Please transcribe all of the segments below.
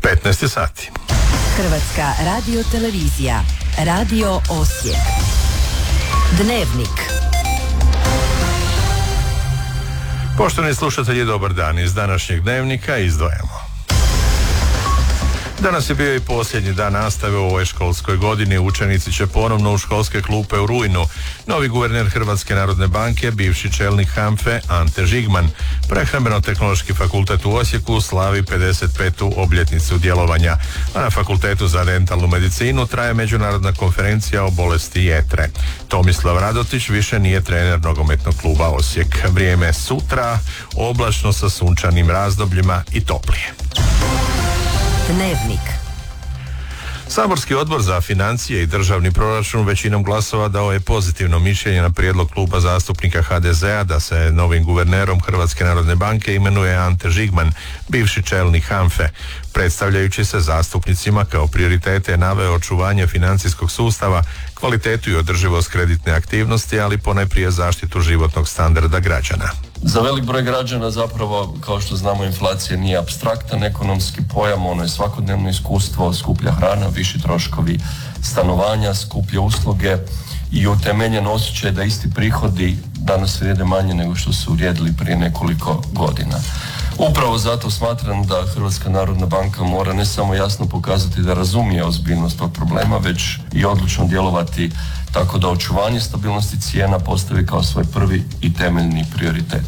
15 sati. Hrvatska radiotelevizija, Radio Osijek. Dnevnik. Poštovani slušatelji, dobar dan. Iz današnjeg dnevnika izdvajamo. Danas je bio i posljednji dan nastave u ovoj školskoj godini. Učenici će ponovno u školske klupe u rujnu. Novi guverner Hrvatske narodne banke, bivši čelnik HANFE Ante Žigman. Prehrambeno-tehnološki fakultet u Osijeku slavi 55. obljetnicu djelovanja, a na Fakultetu za dentalnu medicinu traje međunarodna konferencija o bolesti jetre. Tomislav Radotić više nije trener nogometnog kluba Osijek. Vrijeme sutra, oblačno sa sunčanim razdobljima i toplije. Dnevnik. Saborski odbor za financije i državni proračun većinom glasova dao je pozitivno mišljenje na prijedlog kluba zastupnika HDZ-a da se novim guvernerom Hrvatske narodne banke imenuje Ante Žigman, bivši čelnik HANFE. Predstavljajući se zastupnicima kao prioritete je naveo očuvanje financijskog sustava, kvalitetu i održivost kreditne aktivnosti, ali ponajprije zaštitu životnog standarda građana. Za velik broj građana zapravo, kao što znamo, inflacija nije apstraktan ekonomski pojam, ono je svakodnevno iskustvo, skuplja hrana, viši troškovi stanovanja, skuplje usluge i utemeljen osjećaj da isti prihodi danas vrijede manje nego što su vrijedili prije nekoliko godina. Upravo zato smatram da Hrvatska narodna banka mora ne samo jasno pokazati da razumije ozbiljnost tog problema, već i odlučno djelovati tako da očuvanje stabilnosti cijena postavi kao svoj prvi i temeljni prioritet.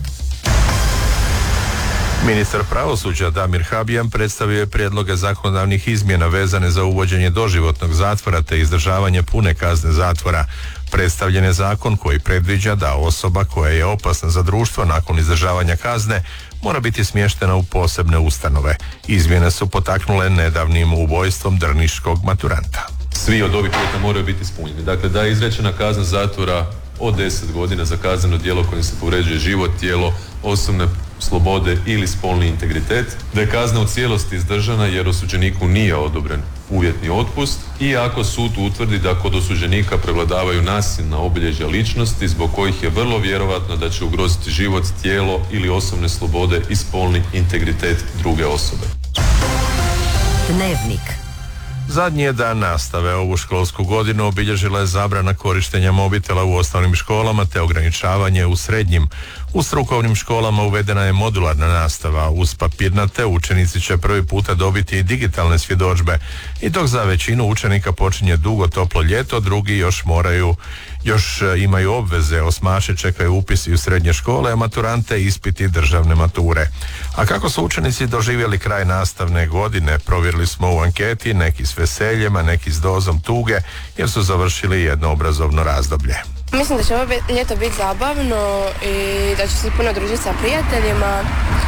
Ministar pravosuđa Damir Habijan predstavio je prijedloge zakonodavnih izmjena vezane za uvođenje doživotnog zatvora te izdržavanje pune kazne zatvora. Predstavljen je zakon koji predviđa da osoba koja je opasna za društvo nakon izdržavanja kazne mora biti smještena u posebne ustanove. Izmjene su potaknule nedavnim ubojstvom drniškog maturanta. Svi od ovih uvjeta moraju biti ispunjeni. Dakle, da je izrečena kazna zatvora od 10 godina za kazneno djelo kojim se povređuje život, tijelo, osobne slobode ili spolni integritet, da je kazna u cijelosti izdržana jer osuđeniku nije odobren uvjetni otpust i ako sud utvrdi da kod osuđenika prevladavaju nasilna obilježja ličnosti zbog kojih je vrlo vjerojatno da će ugroziti život, tijelo ili osobne slobode i spolni integritet druge osobe. Dnevnik. Zadnji je dan nastave. Ovu školsku godinu obilježila je zabrana korištenja mobitela u osnovnim školama te ograničavanje u srednjim. U strukovnim školama uvedena je modularna nastava. Uz papirnate učenici će prvi puta dobiti i digitalne svjedodžbe. I dok za većinu učenika počinje dugo toplo ljeto, drugi još imaju obveze. Osmaše čekaju upisi u srednje škole, a maturante ispiti državne mature. A kako su učenici doživjeli kraj nastavne godine, provjerili smo u anketi, neki s veseljem, a neki s dozom tuge, jer su završili jedno obrazovno razdoblje. Mislim da će ovo ljeto biti zabavno i da ću se puno družiti sa prijateljima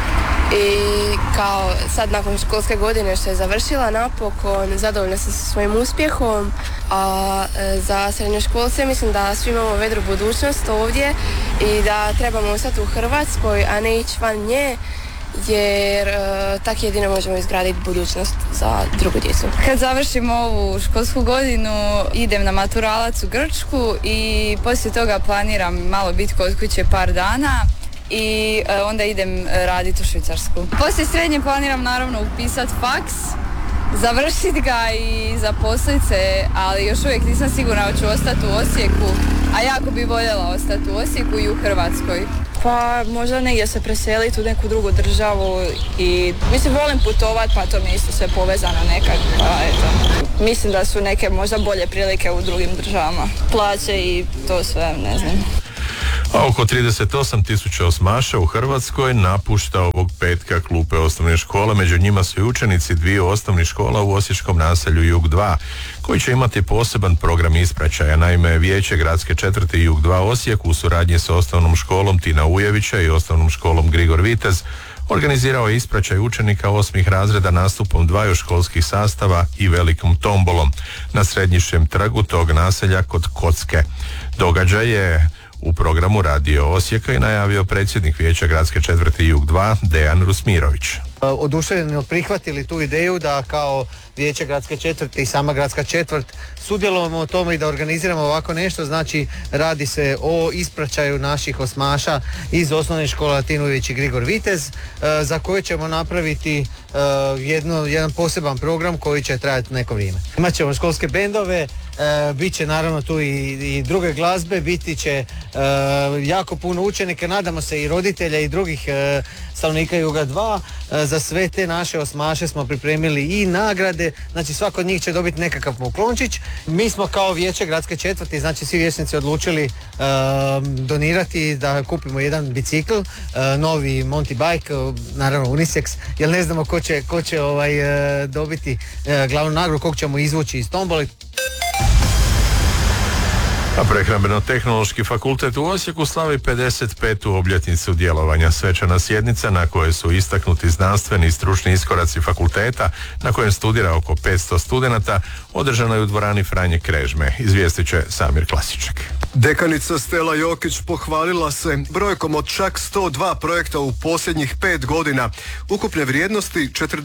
i kao sad nakon školske godine što je završila napokon, zadovoljna sam sa svojim uspjehom, a za srednjoškolce mislim da svi imamo vedru budućnost ovdje i da trebamo ostati u Hrvatskoj, a ne ići van nje, jer tako jedino možemo izgraditi budućnost za drugu djecu. Kad završim ovu školsku godinu idem na maturalac u Grčku i poslije toga planiram malo biti kod kuće par dana i onda idem raditi u Švicarsku. Poslije srednje planiram naravno upisati faks, završiti ga i zaposliti se, ali još uvijek nisam sigurna da ću ostati u Osijeku, a jako bi voljela ostati u Osijeku i u Hrvatskoj. Pa možda negdje se preseliti u neku drugu državu i mislim volim putovati, pa to mi je isto sve povezano nekak, pa eto. Mislim da su neke možda bolje prilike u drugim državama. Plaće i to sve, ne znam. A oko 38.000 osmaša u Hrvatskoj napušta ovog petka klupe osnovne škole. Među njima su i učenici dviju osnovnih škola u osječkom naselju Jug 2, koji će imati poseban program ispraćaja. Naime, Vijeće gradske četvrti Jug 2 Osijek u suradnji sa osnovnom školom Tina Ujevića i osnovnom školom Grigor Vitez organizirao je ispraćaj učenika 8. razreda nastupom dvaju školskih sastava i velikom tombolom na Središnjem trgu tog naselja kod Kocke. Događaj je u programu Radio Osijeka i najavio predsjednik Vijeća gradske četvrti Jug 2 Dejan Rusmirović. Oduševljeno prihvatili tu ideju da kao Vijeće gradske četvrti i sama gradska četvrt sudjelujemo u tome i da organiziramo ovako nešto. Znači radi se o ispraćaju naših osmaša iz osnovne škole Tina Ujević i Grigor Vitez, za koje ćemo napraviti jedan poseban program koji će trajati neko vrijeme. Imat ćemo školske bendove, bit će naravno tu i druge glazbe, biti će jako puno učenika, nadamo se i roditelja i drugih stanovnika Juga 2. Za sve te naše osmaše smo pripremili i nagrade, znači svako od njih će dobiti nekakav poklončić. Mi smo kao vijeće gradske četvrti, znači svi vijećnici odlučili donirati da kupimo jedan bicikl, novi Monty Bike, naravno unisex, jer ne znamo ko će dobiti glavnu nagradu, kog ćemo izvući iz tombole. A Prehrambeno-tehnološki fakultet u Osijeku slavi 55. obljetnicu djelovanja. Svečana sjednica na kojoj su istaknuti znanstveni i stručni iskoraci fakulteta, na kojem studira oko 500 studenata, održana je u dvorani Franje Krežme. Izvijestit će Samir Klasiček. Dekanica Stela Jokić pohvalila se brojkom od čak 102 projekta u posljednjih 5 godina, ukupne vrijednosti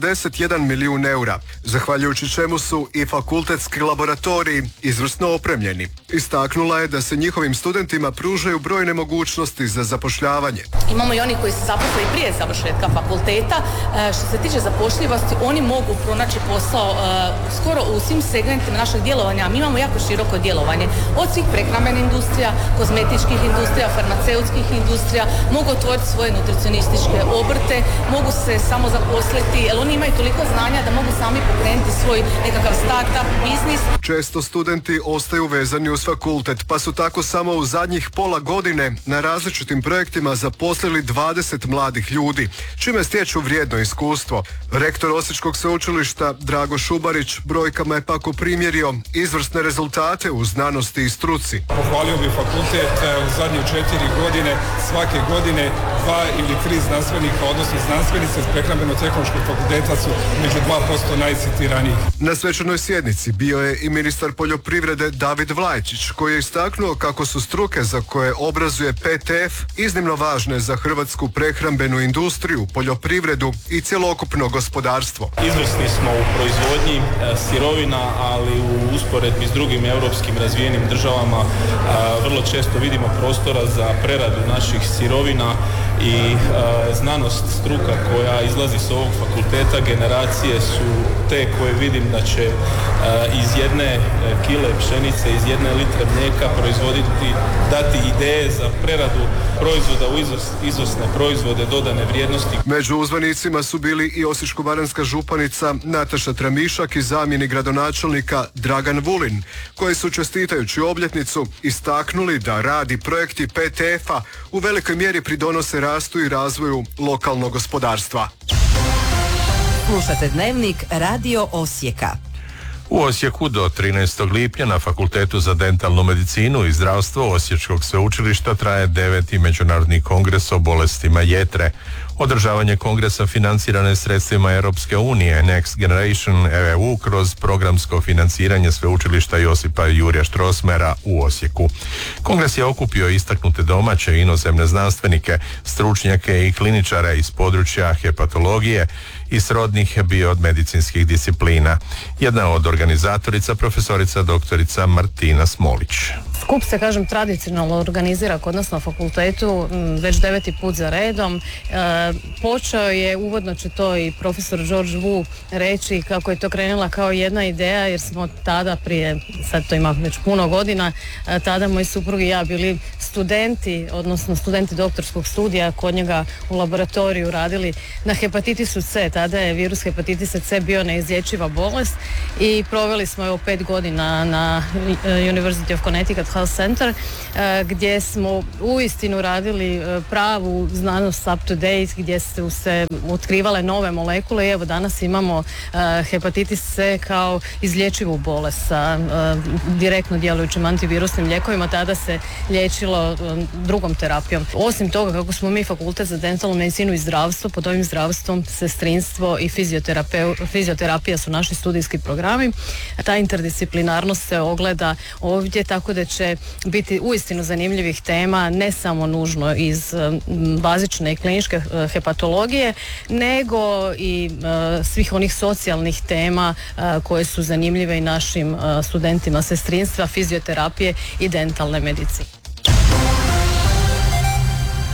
41 milijun eura, zahvaljujući čemu su i fakultetski laboratoriji izvrsno opremljeni. Istaknula je da se njihovim studentima pružaju brojne mogućnosti za zapošljavanje. Imamo i oni koji se zaposle i prije završetka fakulteta. Što se tiče zapošljivosti, oni mogu pronaći posao skoro u svim segmentima našeg djelovanja. Mi imamo jako široko djelovanje. Od svih prehrambenih industrija, kozmetičkih industrija, farmaceutskih industrija, mogu otvoriti svoje nutricionističke obrte, mogu se samo zaposliti, jer oni imaju toliko znanja da mogu sami pokrenuti svoj nekakav start-up biznis. Često studenti ostaju vezani uz fakultet, pa su tako samo u zadnjih pola godine na različitim projektima zaposlili 20 mladih ljudi, čime stječu vrijedno iskustvo. Rektor Osječkog sveučilišta Drago Šubarić brojkama je pak primjerio izvrsne rezultate u znanosti i struci. Pohvalio bi fakultet u zadnje 4 godine, svake godine 2 ili 3 znanstvenika, odnosno znanstvenice s Prehrambeno-tehnološkog fakulteta su među 2% najcitiranijih. Na svečanoj sjednici bio je i ministar poljoprivrede David Vlajčić, koji je istaknuo kako su struke za koje obrazuje PTF iznimno važne za hrvatsku prehrambenu industriju, poljoprivredu i cjelokupno gospodarstvo. Izvrsni smo u proizvodnji sirovina, ali u usporedbi s drugim europskim razvijenim državama vrlo često vidimo prostora za preradu naših sirovina i znanost, struka koja izlazi s ovog fakulteta, generacije su te koje vidim da će iz jedne kile pšenice, iz jedne litre mlijeka proizvoditi, dati ideje za preradu proizvoda u izvrsne proizvode dodane vrijednosti. Među uzvanicima su bili i Osječko-baranjska županica Nataša Tramišak i zamjenik gradonačelnika Dragan Vulin, koji su čestitajući obljetnicu istaknuli da rad i projekti PTF-a u velikoj mjeri pridonose rastu i razvoju lokalnog gospodarstva. Slušate Dnevnik Radio Osijeka. U Osijeku do 13. lipnja na Fakultetu za dentalnu medicinu i zdravstvo Osječkog sveučilišta traje 9. međunarodni kongres o bolestima jetre. Održavanje kongresa financirano je sredstvima Europske unije Next Generation EU kroz programsko financiranje sveučilišta Josipa Jurja Strossmayera u Osijeku. Kongres je okupio istaknute domaće i inozemne znanstvenike, stručnjake i kliničare iz područja hepatologije i srodnih biomedicinskih disciplina. Jedna od organizatorica, profesorica doktorica Martina Smolić. Skup se, kažem, tradicionalno organizira kod nas na fakultetu već 9. put za redom. Počeo je, uvodno će to i profesor George Wu reći, kako je to krenula kao jedna ideja, jer smo tada prije, sad to ima već puno godina, tada moj suprug i ja bili studenti, odnosno studenti doktorskog studija kod njega u laboratoriju radili na hepatitisu C. Tada je virus hepatitisa C bio neizlječiva bolest i proveli smo 5 godina na University of Connecticut Health Center, gdje smo uistinu radili pravu znanost up to date, gdje su se otkrivale nove molekule i evo danas imamo hepatitis C kao izlječivu bolest sa direktno djelujućim antivirusnim lijekovima. Tada se liječilo drugom terapijom. Osim toga, kako smo mi fakultet za dentalnu medicinu i zdravstvo, pod ovim zdravstvom sestrinstvo i fizioterapija su naši studijski programi. Ta interdisciplinarnost se ogleda ovdje, tako da će biti uistinu zanimljivih tema, ne samo nužno iz bazične i kliničke hepatologije, nego i svih onih socijalnih tema koje su zanimljive i našim studentima sestrinstva, fizioterapije i dentalne medicine.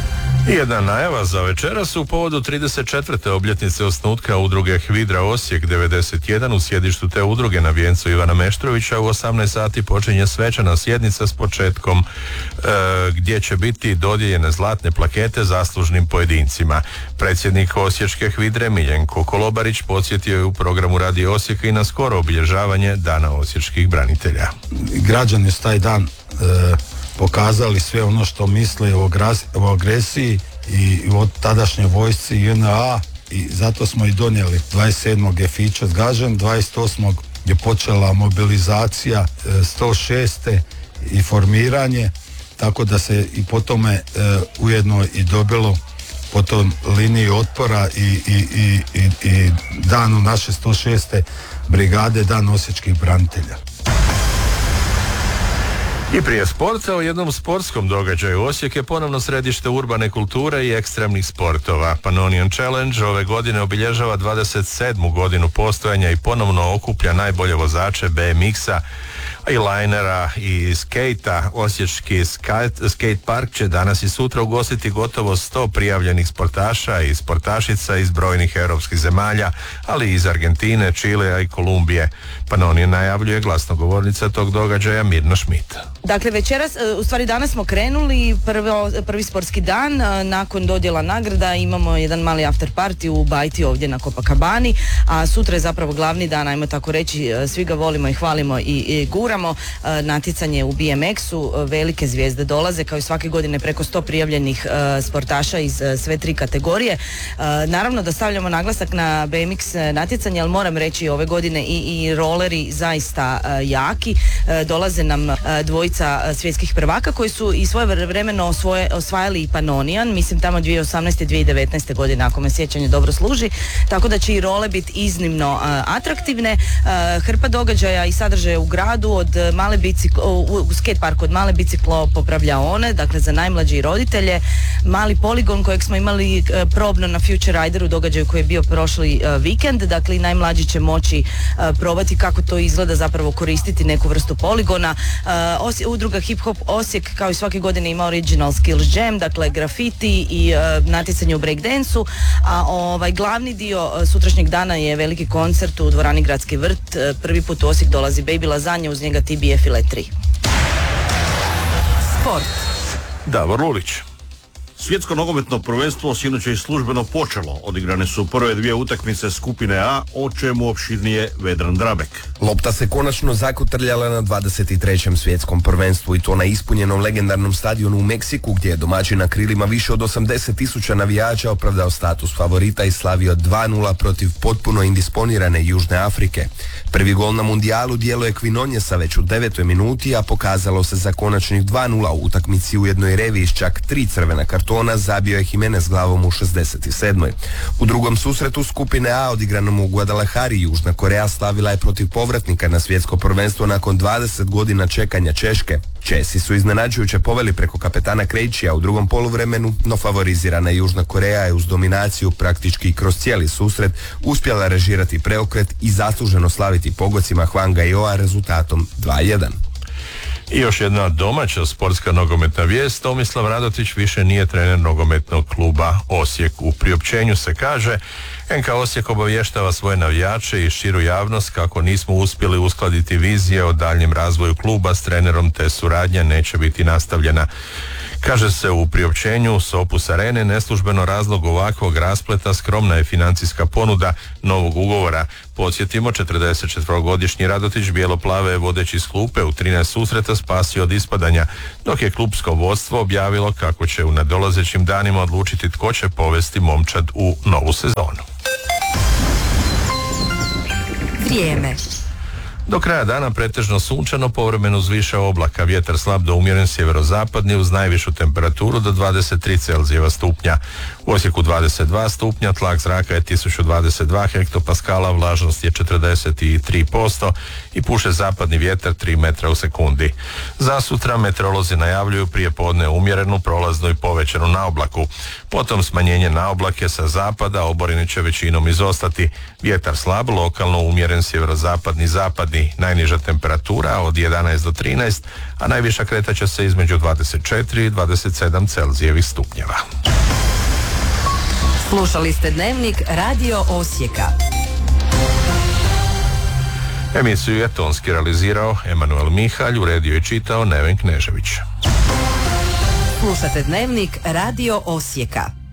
I jedna najava za večeras u povodu 34. obljetnice osnutka udruge HVIDRA Osijek 91 u sjedištu te udruge na vijencu Ivana Meštrovića u 18 sati počinje svečana sjednica s početkom gdje će biti dodijeljene zlatne plakete zaslužnim pojedincima. Predsjednik Osječke HVIDRE Miljenko Kolobarić podsjetio je u programu Radio Osijeka i na skoro obilježavanje Dana osječkih branitelja. Građani su taj dan pokazali sve ono što misle o agresiji i o tadašnjoj vojsci JNA i zato smo i donijeli 27. je fića zgažen, 28. je počela mobilizacija, 106. i formiranje, tako da se i po tome ujedno i dobilo po toj liniji otpora i danu naše 106. brigade, Dan osječkih branitelja. I prije sporta o jednom sportskom događaju Osijek je ponovno središte urbane kulture i ekstremnih sportova. Pannonian Challenge ove godine obilježava 27. godinu postojanja i ponovno okuplja najbolje vozače BMX-a, i linera i skejta. Osječki skate park će danas i sutra ugostiti gotovo 100 prijavljenih sportaša i sportašica iz brojnih europskih zemalja, ali i iz Argentine, Čilea i Kolumbije. Pannonian najavljuje glasnogovornica tog događaja Mirna Šmit. Dakle, večeras, u stvari danas smo krenuli, prvi sportski dan, nakon dodjela nagrada imamo jedan mali after party u Bajti ovdje na Copacabani, a sutra je zapravo glavni dan, ajmo tako reći, svi ga volimo i hvalimo i guramo, natjecanje u BMX-u, velike zvijezde dolaze, kao i svake godine preko 100 prijavljenih sportaša iz sve 3 kategorije. Naravno da stavljamo naglasak na BMX natjecanje, ali moram reći ove godine i roleri zaista jaki, dolaze nam dvojica svjetskih prvaka koji su i svoje vremeno osvajali i Pannonian, mislim tamo 2018. 2019. godine, ako me sjećanje dobro služi, tako da će i role biti iznimno atraktivne. Hrpa događaja i sadržaja u gradu, od male u skate parku, od male biciklo popravljaone, dakle za najmlađe i roditelje, mali poligon kojeg smo imali probno na Future Rideru, događaju koji je bio prošli vikend, dakle i najmlađi će moći probati kako to izgleda, zapravo koristiti neku vrstu poligona. Udruga Hip Hop Osijek kao i svake godine ima Original Skills Jam, dakle grafiti i natjecanje u breakdansu, a glavni dio sutrašnjeg dana je veliki koncert u dvorani Gradski vrt. Prvi put u Osijek dolazi Baby Lazanja, uz njega TBF i Let 3. Sport. Davor Lulić. Svjetsko nogometno prvenstvo sinoć je službeno počelo. Odigrane su prve 2 utakmice skupine A, o čemu opširnije Vedran Drabek. Lopta se konačno zakotrljala na 23. svjetskom prvenstvu i to na ispunjenom legendarnom stadionu u Meksiku, gdje je domaćin na krilima više od 80.000 navijača opravdao status favorita i slavio 2-0 protiv potpuno indisponirane Južne Afrike. Prvi gol na mundijalu dijelo je Quinonjesa već u 9. minuti, a pokazalo se za konačnih 2-0 u utakmici u jednoj reviji s čak 3 crvena kartona zabio je Jimenez glavom u 67. U drugom susretu skupine A odigranom u Guadalajari Južna Koreja slavila je protiv povratnika na svjetsko prvenstvo nakon 20 godina čekanja Češke. Česi su iznenađujuće poveli preko kapetana Krejčija u drugom poluvremenu, no favorizirana Južna Koreja je uz dominaciju praktički kroz cijeli susret uspjela režirati preokret i zasluženo slaviti pogocima Hwanga Joa rezultatom 2-1. I još jedna domaća sportska nogometna vijest, Tomislav Radotić više nije trener nogometnog kluba Osijek. U priopćenju se kaže: NK Osijek obavještava svoje navijače i širu javnost kako nismo uspjeli uskladiti vizije o daljnjem razvoju kluba s trenerom, te suradnja neće biti nastavljena. Kaže se u priopćenju s Opus Arene, neslužbeno razlog ovakvog raspleta skromna je financijska ponuda novog ugovora. Podsjetimo, 44-godišnji Radotić bijeloplave je vodeći iz klupe u 13 susreta spasio od ispadanja, dok je klupsko vodstvo objavilo kako će u nadolazećim danima odlučiti tko će povesti momčad u novu sezonu. Vrijeme. Do kraja dana pretežno sunčano, povremeno uz više oblaka, vjetar slab do umjeren sjeverozapadni uz najvišu temperaturu do 23 Celzijeva stupnja. U Osijeku 22 stupnja, tlak zraka je 1022 hektopaskala, vlažnost je 43% i puše zapadni vjetar 3 metra u sekundi. Za sutra meteorolozi najavljuju prije podne umjerenu, prolaznu i povećanu naoblaku. Potom smanjenje naoblake sa zapada, oborine će većinom izostati. Vjetar slab, lokalno umjeren sjeverozapadni zapadni. Najniža temperatura od 11 do 13, a najviša kretaće se između 24 i 27 Celzijevih stupnjeva. Slušali ste Dnevnik Radio Osijeka. Emisiju je tonski realizirao Emanuel Mihalj, uredio i čitao Neven Knežević. Slušate Dnevnik Radio Osijeka.